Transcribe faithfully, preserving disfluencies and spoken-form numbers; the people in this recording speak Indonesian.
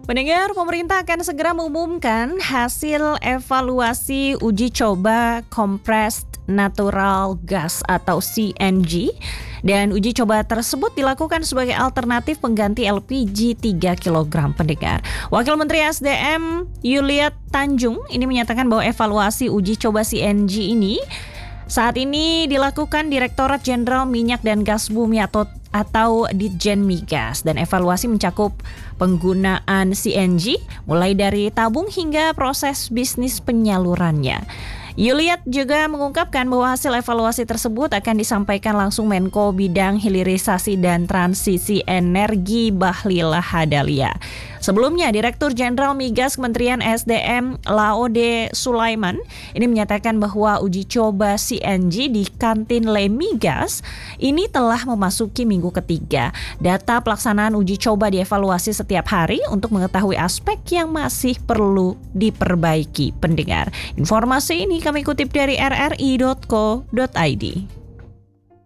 Pendengar, pemerintah akan segera mengumumkan hasil evaluasi uji coba compressed natural gas atau C N G, dan uji coba tersebut dilakukan sebagai alternatif pengganti L P G tiga kilogram. Pendengar, Wakil Menteri S D M Yuliat Tanjung ini menyatakan bahwa evaluasi uji coba C N G ini saat ini dilakukan Direktorat Jenderal Minyak dan Gas Bumi atau atau Ditjen Migas, dan evaluasi mencakup penggunaan C N G mulai dari tabung hingga proses bisnis penyalurannya. Yuliat juga mengungkapkan bahwa hasil evaluasi tersebut akan disampaikan langsung Menko Bidang Hilirisasi dan Transisi Energi Bahlil Lahadalia. Sebelumnya, Direktur Jenderal Migas Kementerian S D M Laode Sulaiman ini menyatakan bahwa uji coba C N G di kantin Lemigas ini telah memasuki minggu ketiga. Data pelaksanaan uji coba dievaluasi setiap hari untuk mengetahui aspek yang masih perlu diperbaiki. Pendengar, informasi ini kami kutip dari r r i dot co dot i d.